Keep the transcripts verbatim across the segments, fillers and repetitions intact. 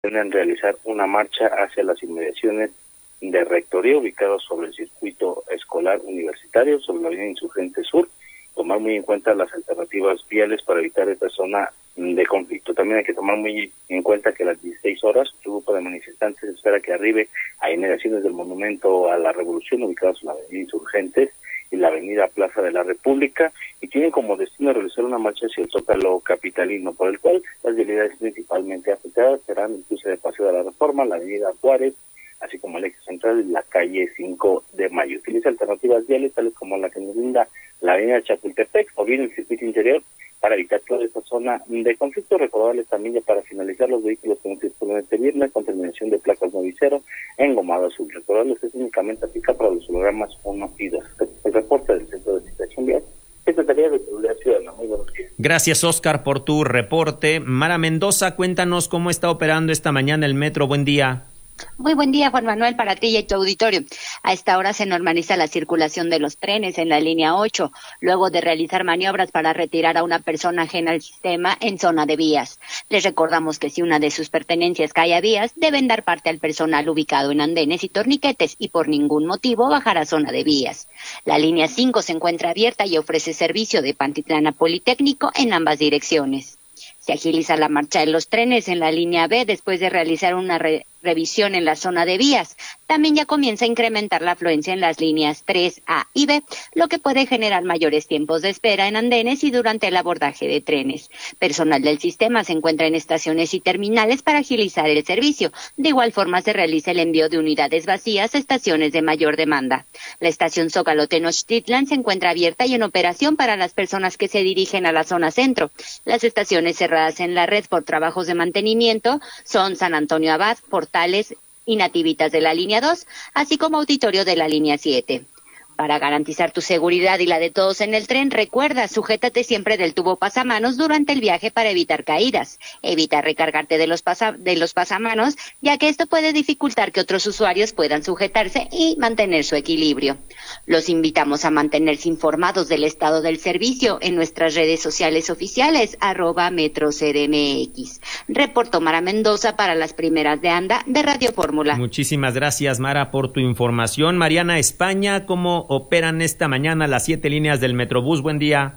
pretenden realizar una marcha hacia las inmediaciones de Rectoría ubicados sobre el circuito escolar universitario, sobre la avenida Insurgente Sur, tomar muy en cuenta las alternativas viales para evitar esta zona de conflicto. También hay que tomar muy en cuenta que a las dieciséis horas un grupo de manifestantes espera que arribe a inmediaciones del Monumento a la Revolución, ubicados en la avenida Insurgentes y la avenida Plaza de la República, y tienen como destino realizar una marcha hacia el Zócalo capitalino, por el cual las vialidades principalmente afectadas serán el cruce de Paseo de la Reforma, la avenida Juárez, así como el eje central y la calle cinco de mayo. Utiliza alternativas viales tales como la que nos brinda la avenida Chapultepec o bien el circuito interior para evitar toda esta zona de conflicto. Recordarles también, ya para finalizar, los vehículos que circulan este viernes con terminación de placas nueve y cero en gomado azul. Recordarles que es únicamente aplica para los hologramas uno y dos. El reporte del Centro de Situación Vial, Secretaría de Seguridad Ciudadana. Muy buenos días. Gracias, Oscar, por tu reporte. Mara Mendoza, cuéntanos cómo está operando esta mañana el metro. Buen día. Muy buen día, Juan Manuel, para ti y tu auditorio. A esta hora se normaliza la circulación de los trenes en la línea ocho, luego de realizar maniobras para retirar a una persona ajena al sistema en zona de vías. Les recordamos que si una de sus pertenencias cae a vías, deben dar parte al personal ubicado en andenes y torniquetes y por ningún motivo bajar a zona de vías. La línea cinco se encuentra abierta y ofrece servicio de Pantitlán a Politécnico en ambas direcciones. Se agiliza la marcha de los trenes en la línea B después de realizar una re- revisión en la zona de vías. También ya comienza a incrementar la afluencia en las líneas tres A y B, lo que puede generar mayores tiempos de espera en andenes y durante el abordaje de trenes. Personal del sistema se encuentra en estaciones y terminales para agilizar el servicio. De igual forma se realiza el envío de unidades vacías a estaciones de mayor demanda. La estación Zócalo Tenochtitlan se encuentra abierta y en operación para las personas que se dirigen a la zona centro. Las estaciones cerradas en la red por trabajos de mantenimiento son San Antonio Abad, Portales y Nativitas de la línea dos, así como Auditorio de la línea siete. Para garantizar tu seguridad y la de todos en el tren, recuerda, sujétate siempre del tubo pasamanos durante el viaje para evitar caídas. Evita recargarte de los, pasa, de los pasamanos, ya que esto puede dificultar que otros usuarios puedan sujetarse y mantener su equilibrio. Los invitamos a mantenerse informados del estado del servicio en nuestras redes sociales oficiales, arroba Metro C D M X. Reportó Mara Mendoza para las primeras de ANDA de Radio Fórmula. Muchísimas gracias, Mara, por tu información. Mariana España, ¿cómo operan esta mañana las siete líneas del Metrobús? Buen día.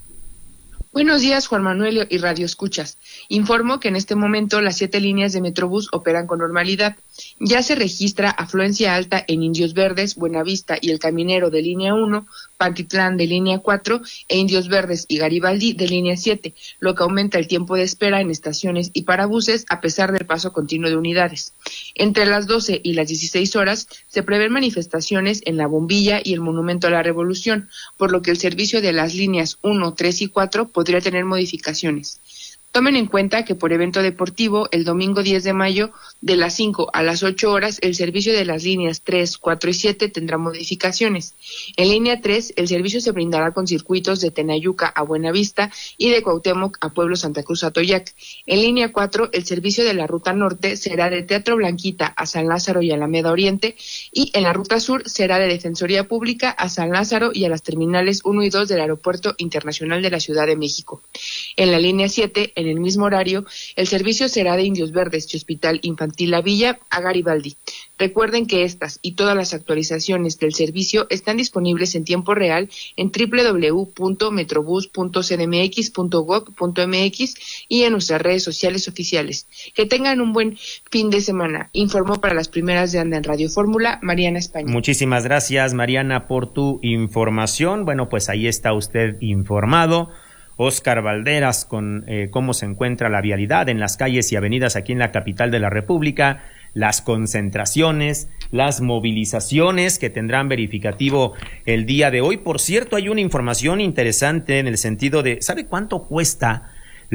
Buenos días, Juan Manuel y Radio Escuchas. Informo que en este momento las siete líneas de Metrobús operan con normalidad. Ya se registra afluencia alta en Indios Verdes, Buenavista y El Caminero de línea uno, Pantitlán de línea cuatro e Indios Verdes y Garibaldi de línea siete, lo que aumenta el tiempo de espera en estaciones y parabuses a pesar del paso continuo de unidades. Entre las doce y las dieciséis horas se prevén manifestaciones en La Bombilla y el Monumento a la Revolución, por lo que el servicio de las líneas uno, tres y cuatro podría tener modificaciones. Tomen en cuenta que por evento deportivo, el domingo diez de mayo, de las cinco a las ocho horas, el servicio de las líneas tres, cuatro y siete tendrá modificaciones. En línea tres, el servicio se brindará con circuitos de Tenayuca a Buenavista y de Cuauhtémoc a Pueblo Santa Cruz Atoyac. En línea cuatro, el servicio de la ruta norte será de Teatro Blanquita a San Lázaro y Alameda Oriente, y en la ruta sur será de Defensoría Pública a San Lázaro y a las terminales uno y dos del Aeropuerto Internacional de la Ciudad de México. En la línea siete, en el mismo horario, el servicio será de Indios Verdes y Hospital Infantil La Villa a Garibaldi. Recuerden que estas y todas las actualizaciones del servicio están disponibles en tiempo real en doble u doble u doble u punto metrobús punto c d m x punto gob punto m x y en nuestras redes sociales oficiales. Que tengan un buen fin de semana. Informó para las primeras de ANDA en Radio Fórmula, Mariana España. Muchísimas gracias, Mariana, por tu información. Bueno, pues ahí está usted informado. Oscar Valderas con eh, cómo se encuentra la vialidad en las calles y avenidas aquí en la capital de la República, las concentraciones, las movilizaciones que tendrán verificativo el día de hoy. Por cierto, hay una información interesante en el sentido de, ¿sabe cuánto cuesta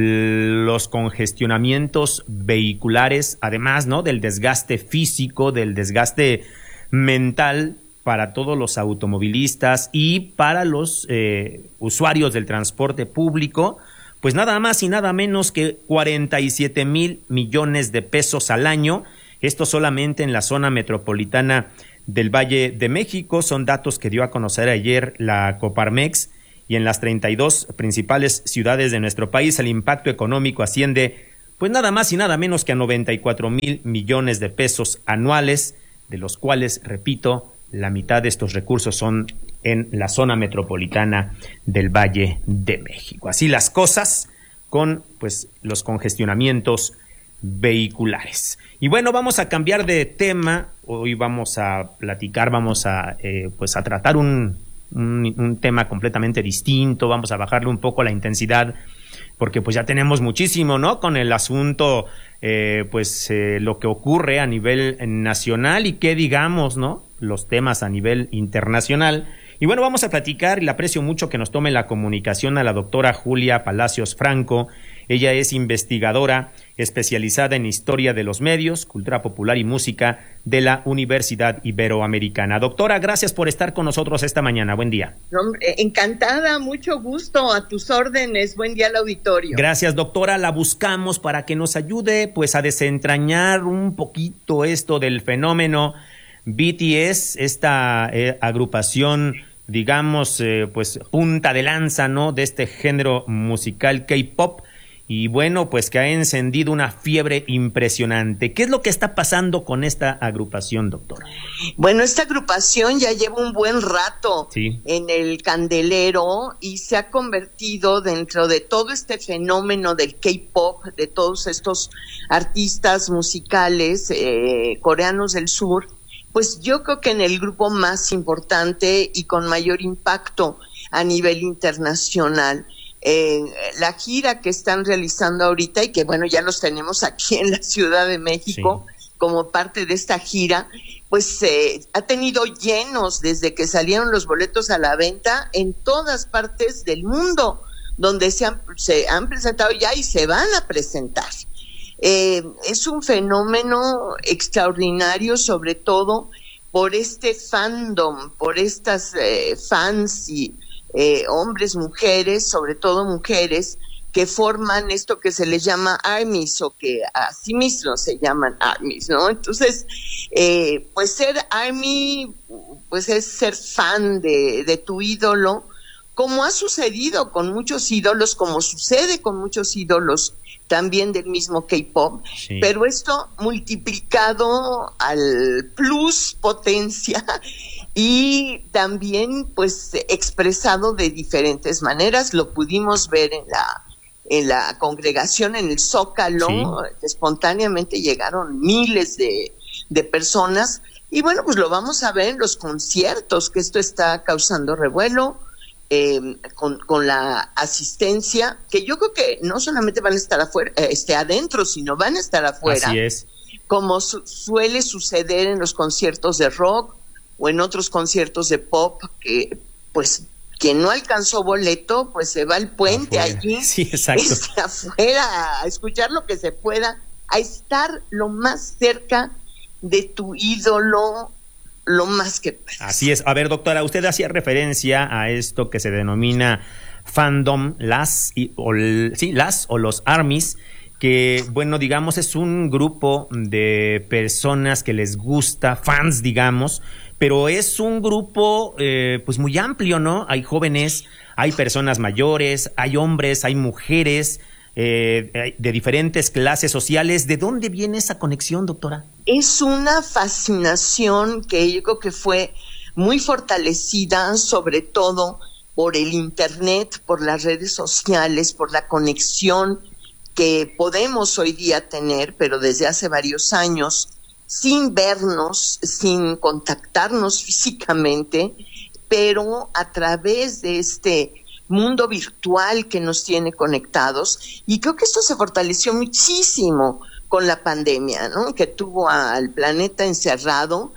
los congestionamientos vehiculares? Además, ¿no?, del desgaste físico, del desgaste mental para todos los automovilistas y para los eh, usuarios del transporte público, pues nada más y nada menos que cuarenta y siete mil millones de pesos al año. Esto solamente en la zona metropolitana del Valle de México. Son datos que dio a conocer ayer la Coparmex, y en las treinta y dos principales ciudades de nuestro país el impacto económico asciende pues nada más y nada menos que a noventa y cuatro mil millones de pesos anuales, de los cuales, repito, la mitad de estos recursos son en la zona metropolitana del Valle de México. Así las cosas con pues los congestionamientos vehiculares. Y bueno, vamos a cambiar de tema. Hoy vamos a platicar, vamos a eh, pues a tratar un, un, un tema completamente distinto. Vamos a bajarle un poco la intensidad, porque pues ya tenemos muchísimo, ¿no? Con el asunto, eh, pues eh, lo que ocurre a nivel nacional y qué digamos, ¿no? Los temas a nivel internacional. Y bueno, vamos a platicar, y le aprecio mucho que nos tome la comunicación a la doctora Julia Palacios Franco. Ella es investigadora especializada en historia de los medios, cultura popular y música de la Universidad Iberoamericana. Doctora, gracias por estar con nosotros esta mañana. Buen día. Encantada, mucho gusto, a tus órdenes. Buen día al auditorio. Gracias, doctora. La buscamos para que nos ayude pues a desentrañar un poquito esto del fenómeno B T S, esta eh, agrupación, digamos, eh, pues punta de lanza, ¿no?, de este género musical K-pop. Y bueno, pues que ha encendido una fiebre impresionante. ¿Qué es lo que está pasando con esta agrupación, doctora? Bueno, esta agrupación ya lleva un buen rato sí. en el candelero y se ha convertido dentro de todo este fenómeno del K-pop, de todos estos artistas musicales eh, coreanos del sur, pues yo creo que en el grupo más importante y con mayor impacto a nivel internacional. Eh, la gira que están realizando ahorita y que bueno, ya los tenemos aquí en la Ciudad de México sí. como parte de esta gira, pues eh, ha tenido llenos desde que salieron los boletos a la venta en todas partes del mundo, donde se han, se han presentado ya y se van a presentar. Eh, es un fenómeno extraordinario, sobre todo por este fandom, por estas eh, fans y Eh, hombres, mujeres, sobre todo mujeres, que forman esto que se les llama ARMYs, o que a sí mismos se llaman ARMYs, ¿no? Entonces, eh, pues ser ARMY, pues es ser fan de, de tu ídolo, como ha sucedido con muchos ídolos, como sucede con muchos ídolos también del mismo K-pop, sí. pero esto multiplicado al plus potencia, y también pues expresado de diferentes maneras. Lo pudimos ver en la en la congregación en el Zócalo, sí. espontáneamente llegaron miles de, de personas, y bueno, pues lo vamos a ver en los conciertos, que esto está causando revuelo, eh, con, con la asistencia, que yo creo que no solamente van a estar afuera, eh, este, adentro, sino van a estar afuera. Así es. Como su, suele suceder en los conciertos de rock, o en otros conciertos de pop, que pues quien no alcanzó boleto, pues se va al puente afuera. Allí, sí, exacto. Este, afuera, a escuchar lo que se pueda, a estar lo más cerca de tu ídolo, lo más que puedas. Así es. A ver, doctora, usted hacía referencia a esto que se denomina fandom, las, y, o, sí, las o los ARMYs, que, bueno, digamos, es un grupo de personas que les gusta, fans, digamos, pero es un grupo eh, pues muy amplio, ¿no? Hay jóvenes, hay personas mayores, hay hombres, hay mujeres eh, de diferentes clases sociales. ¿De dónde viene esa conexión, doctora? Es una fascinación que yo creo que fue muy fortalecida, sobre todo por el internet, por las redes sociales, por la conexión que podemos hoy día tener, pero desde hace varios años, sin vernos, sin contactarnos físicamente, pero a través de este mundo virtual que nos tiene conectados. Y creo que esto se fortaleció muchísimo con la pandemia, ¿no?, que tuvo al planeta encerrado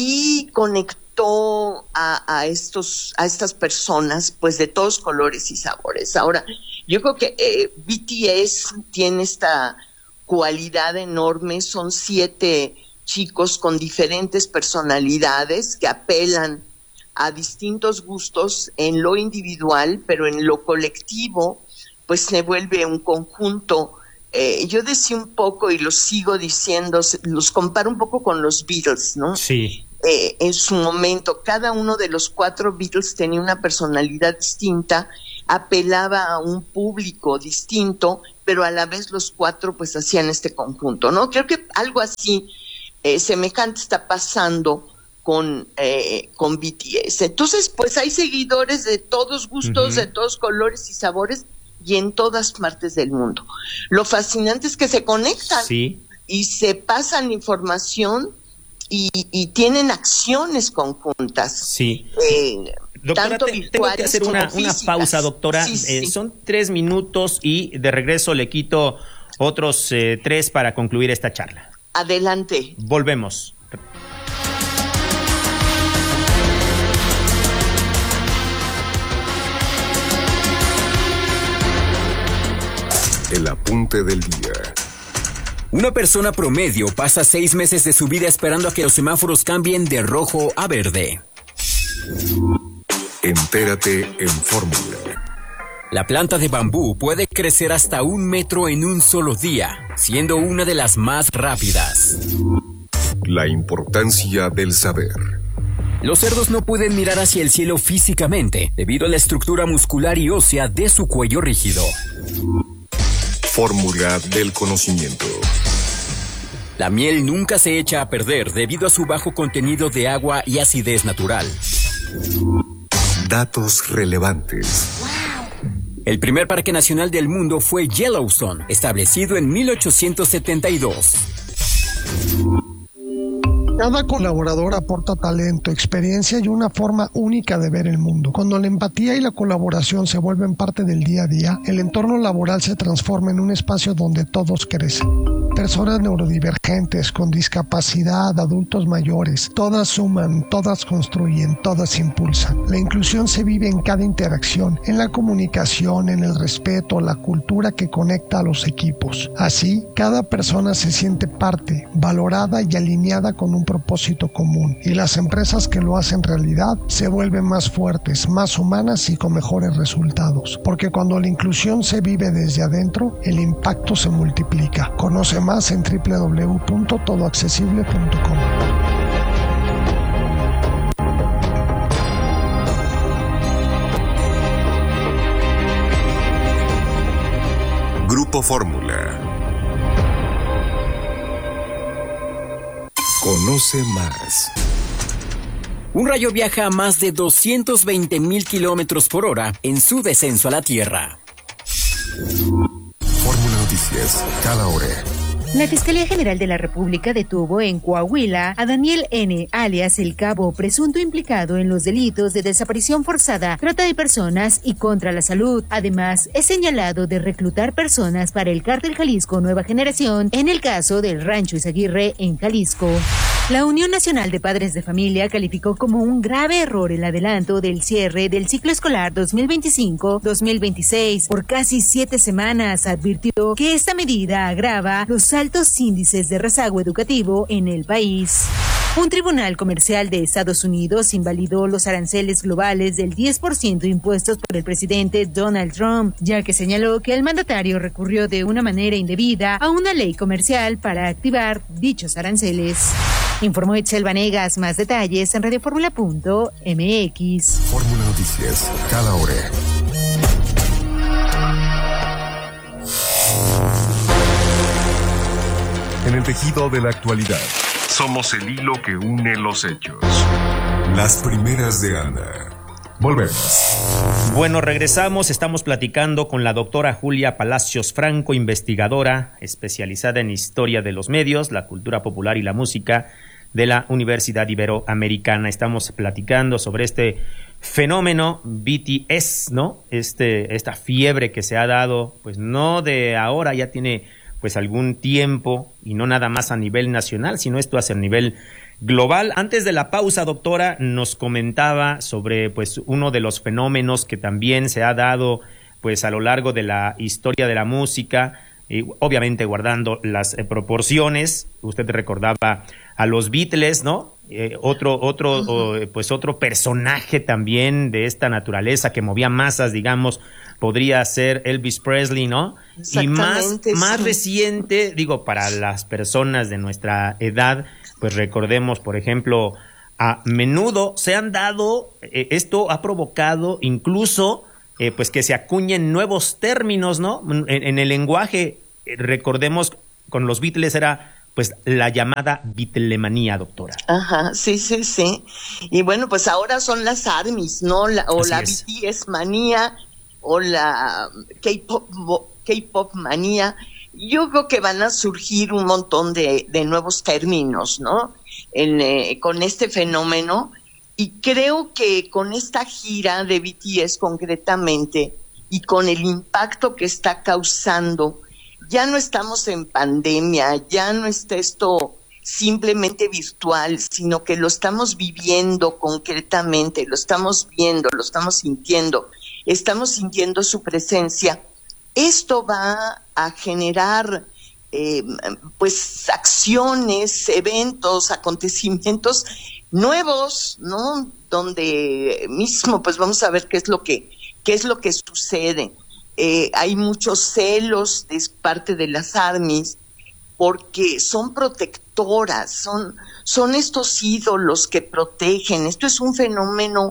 y conectó a, a estos, a estas personas, pues de todos colores y sabores. Ahora, yo creo que eh, B T S tiene esta cualidad enorme, son siete chicos con diferentes personalidades que apelan a distintos gustos en lo individual, pero en lo colectivo, pues se vuelve un conjunto. Eh, yo decía un poco, y lo sigo diciendo, los comparo un poco con los Beatles, ¿no? Sí. Eh, en su momento, cada uno de los cuatro Beatles tenía una personalidad distinta, apelaba a un público distinto, pero a la vez los cuatro pues hacían este conjunto, ¿no? Creo que algo así eh, semejante está pasando con, eh, con B T S. Entonces, pues hay seguidores de todos gustos, uh-huh. de todos colores y sabores, y en todas partes del mundo. Lo fascinante es que se conectan sí. y se pasan información y, y tienen acciones conjuntas. Sí. Eh, Doctora, tanto te, tengo que hacer una, una pausa, doctora. Sí, sí. Eh, son tres minutos y de regreso le quito otros eh, tres para concluir esta charla. Adelante. Volvemos. El apunte del día. Una persona promedio pasa seis meses de su vida esperando a que los semáforos cambien de rojo a verde. Entérate en Fórmula. La planta de bambú puede crecer hasta un metro en un solo día, siendo una de las más rápidas. La importancia del saber. Los cerdos no pueden mirar hacia el cielo físicamente, debido a la estructura muscular y ósea de su cuello rígido. Fórmula del conocimiento. La miel nunca se echa a perder debido a su bajo contenido de agua y acidez natural. Datos relevantes. El primer parque nacional del mundo fue Yellowstone, establecido en mil ochocientos setenta y dos. Cada colaborador aporta talento, experiencia y una forma única de ver el mundo. Cuando la empatía y la colaboración se vuelven parte del día a día, el entorno laboral se transforma en un espacio donde todos crecen. Personas neurodivergentes, con discapacidad, adultos mayores, todas suman, todas construyen, todas impulsan. La inclusión se vive en cada interacción, en la comunicación, en el respeto, la cultura que conecta a los equipos. Así, cada persona se siente parte, valorada y alineada con un propósito común, y las empresas que lo hacen realidad se vuelven más fuertes, más humanas y con mejores resultados, porque cuando la inclusión se vive desde adentro, el impacto se multiplica. Conoce más en doble u doble u doble u punto todo accesible punto com. Grupo Fórmula. Conoce más. Un rayo viaja a más de doscientos veinte mil kilómetros por hora en su descenso a la Tierra. Fórmula Noticias, cada hora. La Fiscalía General de la República detuvo en Coahuila a Daniel N., alias El Cabo, presunto implicado en los delitos de desaparición forzada, trata de personas y contra la salud. Además, es señalado de reclutar personas para el Cártel Jalisco Nueva Generación en el caso del Rancho Izaguirre en Jalisco. La Unión Nacional de Padres de Familia calificó como un grave error el adelanto del cierre del ciclo escolar dos mil veinticinco dos mil veintiséis por casi siete semanas. Advirtió que esta medida agrava los altos índices de rezago educativo en el país. Un tribunal comercial de Estados Unidos invalidó los aranceles globales del diez por ciento impuestos por el presidente Donald Trump, ya que señaló que el mandatario recurrió de una manera indebida a una ley comercial para activar dichos aranceles. Informó Itzel Vanegas. Más detalles en radio fórmula punto m x. Fórmula Noticias, cada hora. En el tejido de la actualidad, somos el hilo que une los hechos. Las primeras de Ana. Volvemos. Bueno, regresamos. Estamos platicando con la doctora Julia Palacios Franco, investigadora especializada en historia de los medios, la cultura popular y la música de la Universidad Iberoamericana. Estamos platicando sobre este fenómeno B T S, ¿no? Este, esta fiebre que se ha dado, pues no de ahora, ya tiene pues algún tiempo, y no nada más a nivel nacional, sino esto hacia el nivel global. Antes de la pausa, doctora, nos comentaba sobre pues uno de los fenómenos que también se ha dado pues a lo largo de la historia de la música, y obviamente guardando las eh, proporciones. Usted recordaba a los Beatles, ¿no? Eh, otro, otro, uh-huh. o, pues otro personaje también de esta naturaleza que movía masas, digamos, podría ser Elvis Presley, ¿no? Y más, sí. más reciente, digo, para las personas de nuestra edad, pues recordemos, por ejemplo, a menudo se han dado, eh, esto ha provocado incluso eh, pues que se acuñen nuevos términos, ¿no? En, en el lenguaje, eh, recordemos, con los Beatles era pues la llamada Beatlemanía, doctora. Ajá, sí, sí, sí. Y bueno, pues ahora son las ARMYs, ¿no? La, o Así la es. B T S manía, o la K-pop, K-pop manía. Yo creo que van a surgir un montón de, de nuevos términos, ¿no? En, eh, con este fenómeno. Y creo que con esta gira de B T S concretamente, y con el impacto que está causando, ya no estamos en pandemia, ya no está esto simplemente virtual, sino que lo estamos viviendo concretamente, lo estamos viendo, lo estamos sintiendo, estamos sintiendo su presencia. Esto va a generar eh, pues acciones, eventos, acontecimientos nuevos, ¿no? Donde mismo pues vamos a ver qué es lo que qué es lo que sucede. Eh, hay muchos celos de parte de las ARMYs porque son protectoras, son, son estos ídolos que protegen. Esto es un fenómeno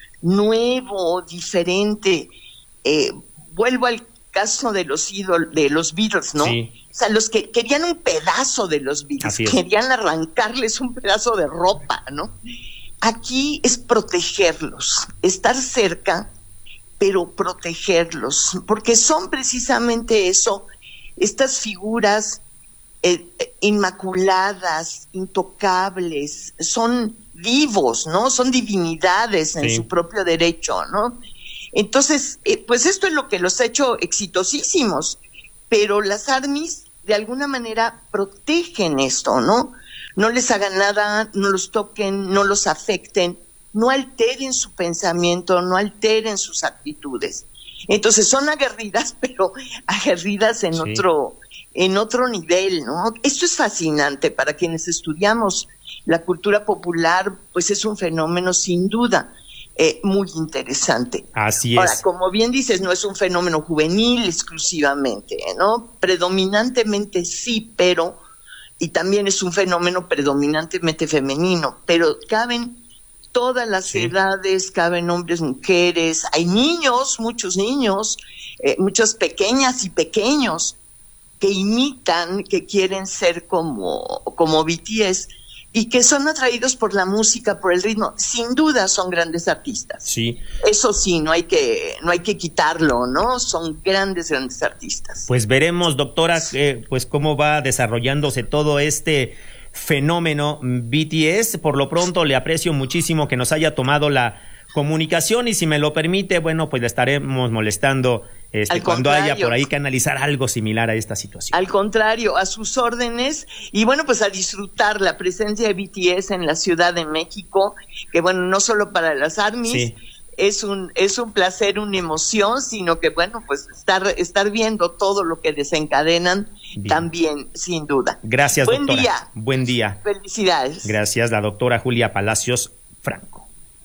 nuevo, diferente. Eh, vuelvo al caso de los ídolos, de los Beatles, ¿no? Sí. O sea, los que querían un pedazo de los Beatles, querían arrancarles un pedazo de ropa, ¿no? Aquí es protegerlos, estar cerca, pero protegerlos, porque son precisamente eso, estas figuras eh, inmaculadas, intocables, son vivos, ¿no? Son divinidades en sí. su propio derecho, ¿no? Entonces, eh, pues esto es lo que los ha hecho exitosísimos, pero las ARMYs de alguna manera protegen esto, ¿no? No les hagan nada, no los toquen, no los afecten, no alteren su pensamiento, no alteren sus actitudes. Entonces son aguerridas, pero aguerridas en sí. otro, en otro nivel, ¿no? Esto es fascinante para quienes estudiamos la cultura popular, pues es un fenómeno sin duda eh, muy interesante. Así es. Ahora, como bien dices, no es un fenómeno juvenil exclusivamente, ¿no? Predominantemente sí, pero, y también es un fenómeno predominantemente femenino, pero caben todas las sí. edades, caben hombres, mujeres, hay niños, muchos niños, eh, muchas pequeñas y pequeños que imitan, que quieren ser como, como B T S y que son atraídos por la música, por el ritmo. Sin duda son grandes artistas. Sí. Eso sí, no hay que, no hay que quitarlo, ¿no? Son grandes, grandes artistas. Pues veremos, doctora, eh, pues cómo va desarrollándose todo este fenómeno B T S. Por lo pronto le aprecio muchísimo que nos haya tomado la comunicación y si me lo permite, bueno, pues le estaremos molestando este, cuando haya por ahí que analizar algo similar a esta situación. Al contrario, a sus órdenes y bueno, pues a disfrutar la presencia de B T S en la Ciudad de México, que bueno, no solo para las ARMYs, sí. es un es un placer, una emoción, sino que bueno, pues estar estar viendo todo lo que desencadenan. Bien. También, sin duda. Gracias, Buen doctora. día. Buen día. Felicidades. Gracias, la doctora Julia Palacios Franco.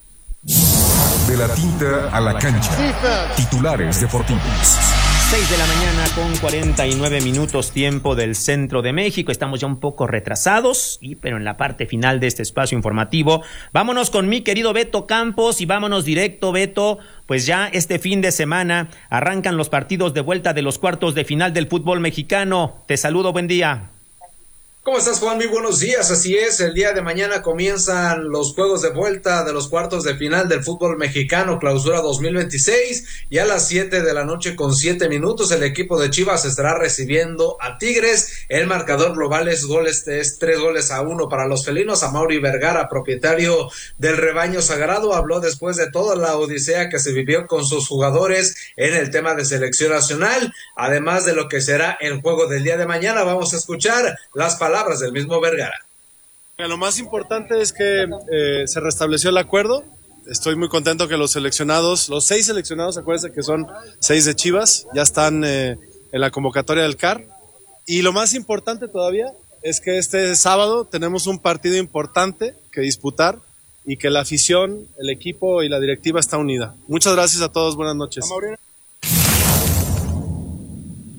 De la tinta a la cancha. Titulares deportivos. seis de la mañana con cuarenta y nueve minutos, tiempo del centro de México. Estamos ya un poco retrasados, y, pero en la parte final de este espacio informativo. Vámonos con mi querido Beto Campos y vámonos directo, Beto. Pues ya este fin de semana arrancan los partidos de vuelta de los cuartos de final del fútbol mexicano. Te saludo, buen día. ¿Cómo estás, Juan? Muy buenos días. Así es, el día de mañana comienzan los juegos de vuelta de los cuartos de final del fútbol mexicano, clausura dos mil veintiséis, y a las siete de la noche con siete minutos el equipo de Chivas estará recibiendo a Tigres. El marcador global es goles, es tres goles a uno para los felinos. Amaury Vergara, propietario del rebaño sagrado, habló después de toda la odisea que se vivió con sus jugadores en el tema de selección nacional, además de lo que será el juego del día de mañana. Vamos a escuchar las palabras del mismo Vergara. Lo más importante es que eh, se restableció el acuerdo. Estoy muy contento que los seleccionados, los seis seleccionados, acuérdense que son seis de Chivas, ya están eh, en la convocatoria del C A R. Y lo más importante todavía es que este sábado tenemos un partido importante que disputar y que la afición, el equipo y la directiva está unida. Muchas gracias a todos, buenas noches.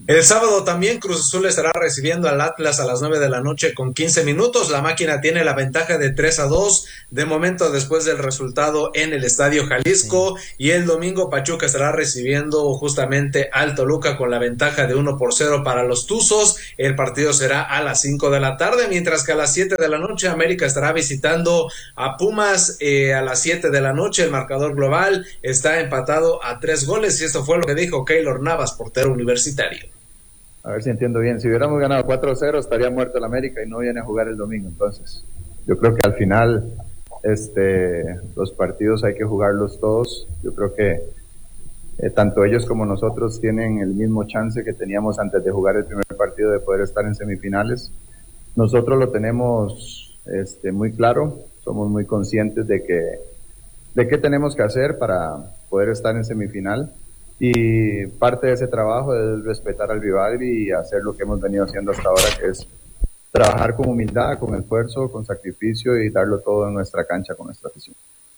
El sábado también Cruz Azul estará recibiendo al Atlas a las nueve de la noche con quince minutos. La máquina tiene la ventaja de tres a dos de momento después del resultado en el Estadio Jalisco. Sí. Y el domingo Pachuca estará recibiendo justamente al Toluca con la ventaja de uno por cero para los Tuzos. El partido será a las cinco de la tarde, mientras que a las siete de la noche América estará visitando a Pumas eh, a las siete de la noche. El marcador global está empatado a tres goles y esto fue lo que dijo Keylor Navas, portero universitario. A ver si entiendo bien, si hubiéramos ganado cuatro cero estaría muerto el América y no viene a jugar el domingo. Entonces yo creo que al final este, los partidos hay que jugarlos todos. Yo creo que eh, tanto ellos como nosotros tienen el mismo chance que teníamos antes de jugar el primer partido de poder estar en semifinales. Nosotros lo tenemos este, muy claro, somos muy conscientes de que de qué tenemos que hacer para poder estar en semifinal. Y parte de ese trabajo es respetar al rival y hacer lo que hemos venido haciendo hasta ahora, que es trabajar con humildad, con esfuerzo, con sacrificio y darlo todo en nuestra cancha con nuestra afición.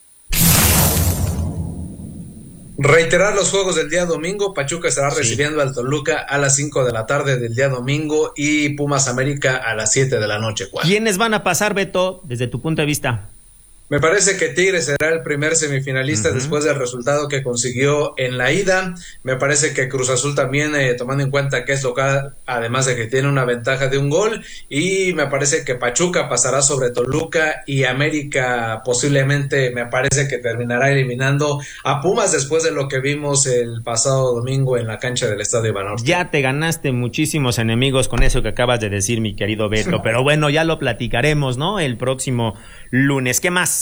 Reiterar los juegos del día domingo. Pachuca estará sí. recibiendo al Toluca a las cinco de la tarde del día domingo y Pumas América a las siete de la noche. ¿Cuál? ¿Quiénes van a pasar, Beto, desde tu punto de vista? Me parece que Tigres será el primer semifinalista uh-huh. después del resultado que consiguió en la ida. Me parece que Cruz Azul también, eh, tomando en cuenta que es local, además de que tiene una ventaja de un gol. Y me parece que Pachuca pasará sobre Toluca y América posiblemente me parece que terminará eliminando a Pumas después de lo que vimos el pasado domingo en la cancha del Estadio Banorte. Ya te ganaste muchísimos enemigos con eso que acabas de decir, mi querido Beto. Pero bueno, ya lo platicaremos, ¿no? El próximo lunes. ¿Qué más?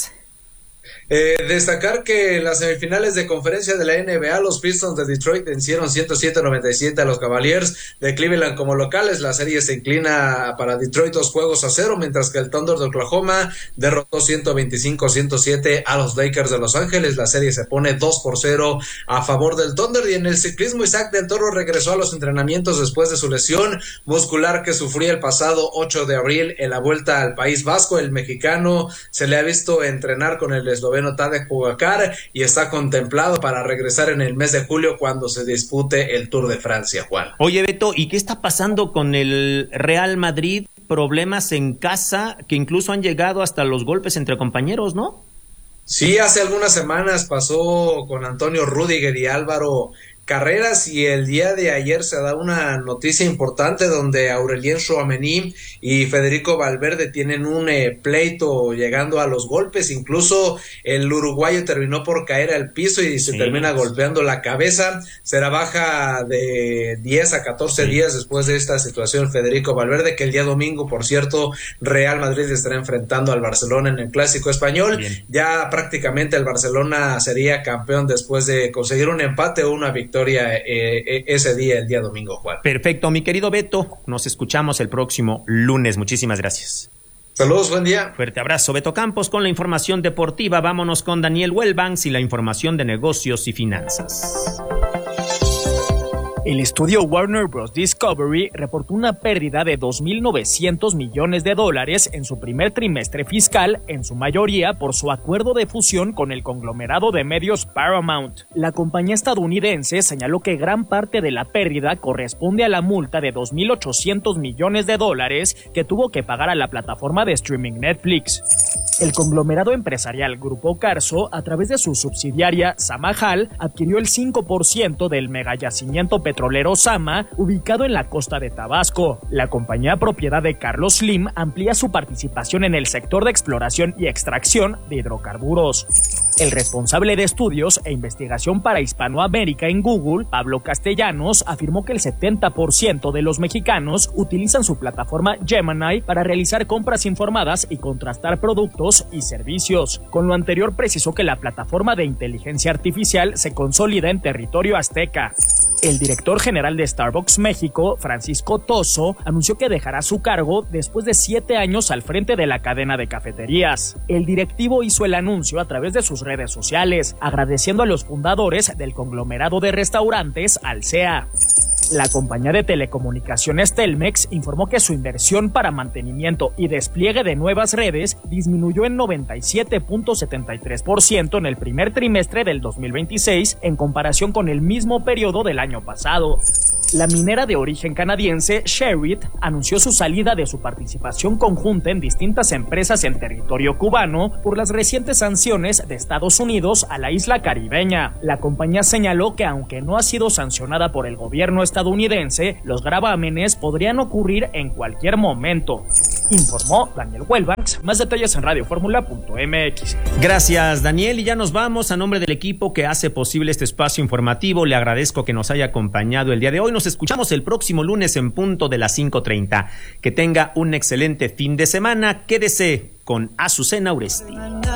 Eh, destacar que en las semifinales de conferencia de la N B A, los Pistons de Detroit vencieron ciento siete a noventa y siete a los Cavaliers de Cleveland como locales. La serie se inclina para Detroit dos juegos a cero, mientras que el Thunder de Oklahoma derrotó ciento veinticinco a ciento siete a los Lakers de Los Ángeles. La serie se pone dos por cero a favor del Thunder. Y en el ciclismo, Isaac del Toro regresó a los entrenamientos después de su lesión muscular que sufría el pasado ocho de abril en la Vuelta al País Vasco. El mexicano se le ha visto entrenar con el esloveno Tadej Pogačar y está contemplado para regresar en el mes de julio cuando se dispute el Tour de Francia, Juan. Oye, Beto, ¿y qué está pasando con el Real Madrid? Problemas en casa que incluso han llegado hasta los golpes entre compañeros, ¿no? Sí, hace algunas semanas pasó con Antonio Rüdiger y Álvaro Carreras, y el día de ayer se da una noticia importante donde Aurelien Tchouaméni y Federico Valverde tienen un eh, pleito llegando a los golpes. Incluso el uruguayo terminó por caer al piso y se sí. termina golpeando la cabeza. Será baja de diez a catorce sí. días después de esta situación Federico Valverde, que el día domingo, por cierto, Real Madrid estará enfrentando al Barcelona en el Clásico Español. Bien. Ya prácticamente el Barcelona sería campeón después de conseguir un empate o una victoria Eh, ese día, el día domingo, Juan. Perfecto, mi querido Beto, nos escuchamos el próximo lunes. Muchísimas gracias. Saludos, buen día. Fuerte abrazo, Beto Campos, con la información deportiva. Vámonos con Daniel Wellbanks y la información de negocios y finanzas. El estudio Warner Bros. Discovery reportó una pérdida de dos mil novecientos millones de dólares en su primer trimestre fiscal, en su mayoría por su acuerdo de fusión con el conglomerado de medios Paramount. La compañía estadounidense señaló que gran parte de la pérdida corresponde a la multa de dos mil ochocientos millones de dólares que tuvo que pagar a la plataforma de streaming Netflix. El conglomerado empresarial Grupo Carso, a través de su subsidiaria Samajal, adquirió el cinco por ciento del megayacimiento petrolero Sama, ubicado en la costa de Tabasco. La compañía propiedad de Carlos Slim amplía su participación en el sector de exploración y extracción de hidrocarburos. El responsable de estudios e investigación para Hispanoamérica en Google, Pablo Castellanos, afirmó que el setenta por ciento de los mexicanos utilizan su plataforma Gemini para realizar compras informadas y contrastar productos y servicios. Con lo anterior, precisó que la plataforma de inteligencia artificial se consolida en territorio azteca. El director general de Starbucks México, Francisco Toso, anunció que dejará su cargo después de siete años al frente de la cadena de cafeterías. El directivo hizo el anuncio a través de sus redes sociales, agradeciendo a los fundadores del conglomerado de restaurantes Alsea. La compañía de telecomunicaciones Telmex informó que su inversión para mantenimiento y despliegue de nuevas redes disminuyó en noventa y siete punto setenta y tres por ciento en el primer trimestre del dos mil veintiséis en comparación con el mismo periodo del año pasado. La minera de origen canadiense Sherritt anunció su salida de su participación conjunta en distintas empresas en territorio cubano por las recientes sanciones de Estados Unidos a la isla caribeña. La compañía señaló que aunque no ha sido sancionada por el gobierno estadounidense, los gravámenes podrían ocurrir en cualquier momento. Informó Daniel Huelbanks. Más detalles en radio fórmula punto m x. Gracias, Daniel, y ya nos vamos. A nombre del equipo que hace posible este espacio informativo, le agradezco que nos haya acompañado el día de hoy. Nos escuchamos el próximo lunes en punto de las cinco treinta. Que tenga un excelente fin de semana. Quédese con Azucena Uresti.